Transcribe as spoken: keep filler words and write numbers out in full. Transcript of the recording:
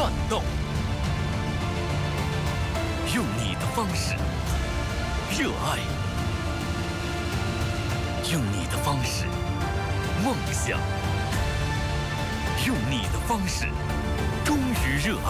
战斗，用你的方式热爱，用你的方式梦想，用你的方式忠于热爱。